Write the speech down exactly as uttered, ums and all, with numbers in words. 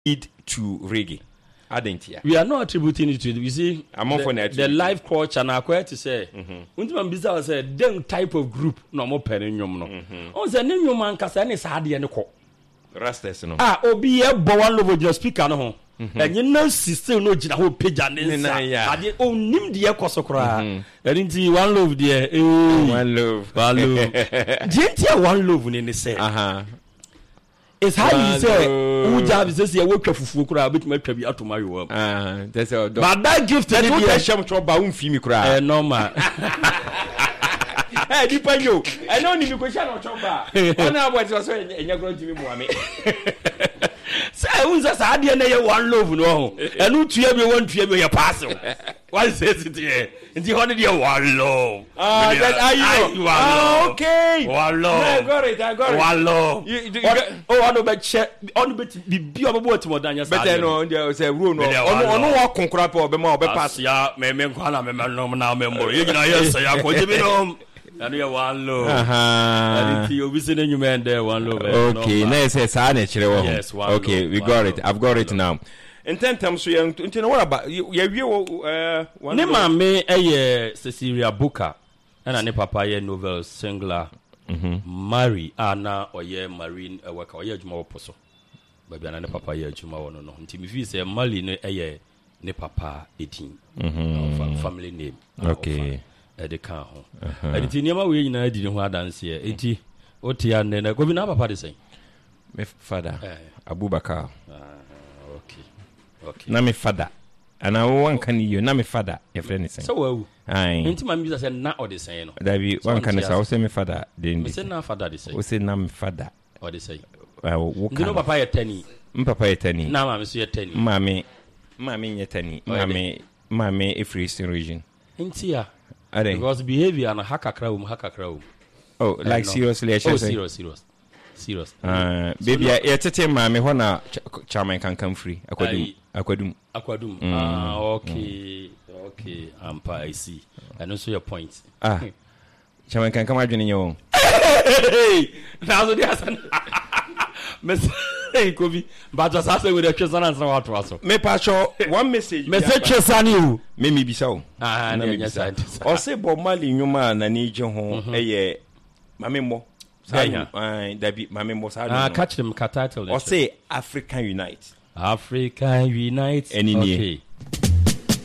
lead to reggae. We are not attributing it to it. You see, I'm the, the live culture and I quite to say, when bizarre say, them type of group no more perinyum no. On the new man can is hardy and co. Rastas no. Ah, obi e bo one love just speaker no. And you know, still no jina whole page and inside. I oh nim the echo cry. And into one love, dear. One love. One love. Didn't one love in the say. Uh huh. It's how you say, who job is this? You work for Fukura, but my baby out to my work. Ah, that's all. But that gift to the Sham Troba, whom Fimi cry. No, man. Hey, depend you. I know you question on Troba. I know what's also in your going to be Mohammed. Say, who's a sad idea? One love, no. And who to everyone to every parcel. Why says it here? In the hundred year one love. Ah, that are you? Ah, okay. One love. I got it. I got it. One love. Oh, I know, but check on the be about more than your better. No, there was a rule. No, no, walk on crap or be more. Be pass ya. Me me kwana me no now member. You know, yes, I go to be no. And you one love. Uh-huh. And you visit you man there one love. Okay, let's say Saturday. Yes, one. Okay, we got it. I've got it now. In ten times, so you know what about you? You uh, one. Ne mame eye Cecilia Booker, and ne papa ye novel singular. Mary Anna or ye marine a work or ye juma poso. Baby and ne papa ye juma no no. Until me say Mali ne eye ne papa eighteen. Family name. Okay. At the car home. And it's in your way in I didn't want to dance here. Eighty. Otia and then I go in papa the same. My father Abubakar. Okay. Okay. Na me father. And I one can you na me father your friend is saying. So well. Aye. Into my music said na or the same. That be one can say say me father. Then say na father the same. We say na me father. Or the same. Uh, you know papa ye tenny. M papa ye tenny. Na mama so ye tenny. Mami. Mami ye tenny. Mami mami e free eastern region. Intia. Because behavior and haka crowd haka crowd. Oh, like seriously, I should oh, say. serious, serious. Serious. Uh, baby, so, yeah, tete mama, when a charming can come free. Aquadum, aquadum, aquadum. Ah, okay, mm. okay. Um, I see. And also your point. Ah, charming can come out in your own. Hey, now so there's an. Miss, hey, Kobe, but just ask with the question answer what was. Me pacho one message. Message question you. Me me be so. Ah, no, yes, I. Or say Bob Marley, you man, and need your home. Eh, mammy mo. That be my members. Ah, catch them, cat title. Or say African Unite. African Unite. Any okay.